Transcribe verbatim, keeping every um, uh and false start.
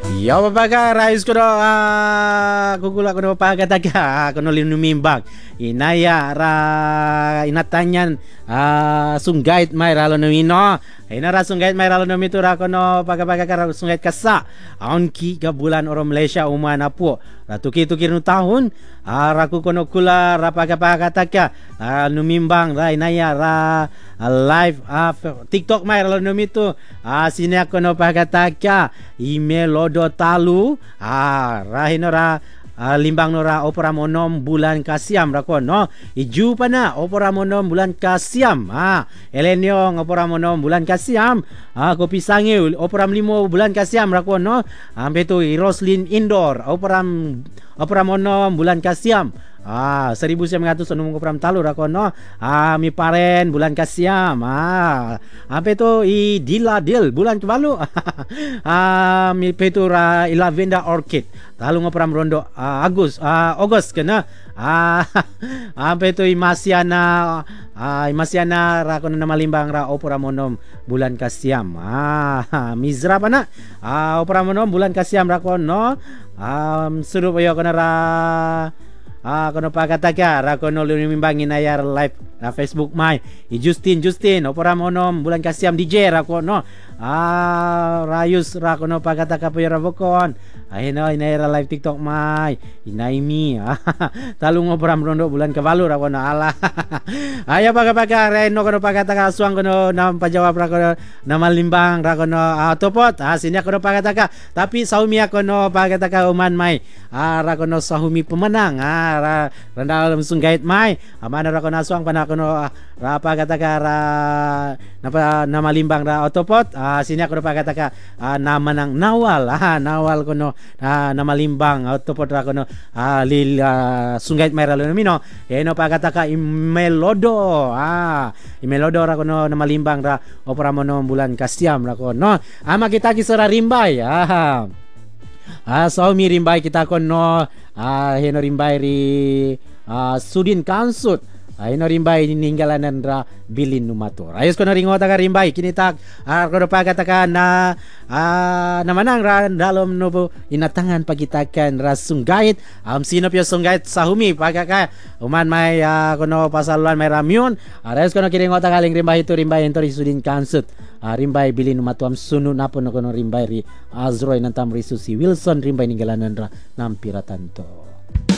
Ya babaga rais ko ah kugula ko pagataga kono linumimbag inaya ra inatanyan ah sunggait may ralo nomino inara sunggait may ralo nomito ra kono pagabaga ka sunggait kasa aon ki ga bulan oro Malaysia umana po ratuki-tuki no tahun ara ko kono kula ra pagapagataga ah, numimbang ra inaya ra ah, live ah, TikTok may ralo nomito ah sini ako no pagataga email lodo talu ah rahinora ah, limbang nora opera monom bulan kasiam rako no iju pa na opera monom bulan kasiam ah elenyo opera monom bulan kasiam ah kopi sangi opera limo bulan kasiam rako no ampe tu Roslin Indoor opera opera monom bulan kasiam ah seribu sembilan ratus enam puluh talu rako no ah mi paren bulan kasiam ah apa itu i dila dil bulan kebalu ah mi petura i lavender orchid talu ngopram rondo ah, Agus ah Ogos kena ah apa itu i masiana ah i masiana rako na malimbang ra opera monom bulan kasiam ah mizra pana ah opera monom bulan kasiam rako no um suruh yo kana ra ah kono pagataga ra kono lumimbang inayar live na Facebook mai i Justin Justin opera monom bulan kasiam D J ra kono ah rayus ra kono pagataga po yara bokon ayno inayar live TikTok mai inaimi talung opera rondo bulan kebalu ra kono ala ayo paga-paga reno kono pagataga suang kono nam pajawab ra kono nama limbang ra kono ah, topot ah sini kono pagataga tapi saumi kono pagataga uman mai ah ra kono sahumi pemenang ah ra randa langsung gait mai amana ra kono suang pana kono ra pagataga ra napa nama limbang ra otopot ah sini kono pagataga ah, nama nang nawal ah nawal kono ah, nama limbang otopot ra kono ah lil ah, sunggait mai ra mino eno pagataga imelodo ah imelodo ra kono nama limbang ra opera mono bulan kasiam ra kono ama kita kisara rimbai ah ah so mi rimbai kita kono ah heno rimbai ri ah, Sudin Kansut ah heno rimbai nininggalan ra bilin numator ayos kono ringo taga rimbai kinitak ah kono pagataka na ah namanang ra dalom no inatangan pagitakan ra sunggait am sino pyo sunggait sahumi pagaka uman may ah, kono pasaluan may ramyon ayos kono kiringo taga ling rimbai to rimbai ento ri Sudin Kansut ah rimbai bilin numatuam sunu napon kono rimbai ri Azroy nantam risu si Wilson rimbai ninggalanan ra nampiratanto.